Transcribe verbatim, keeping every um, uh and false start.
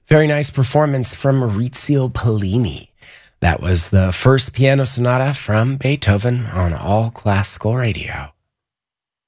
Very nice performance from Maurizio Pollini. That was the first piano sonata from Beethoven on All Classical Radio.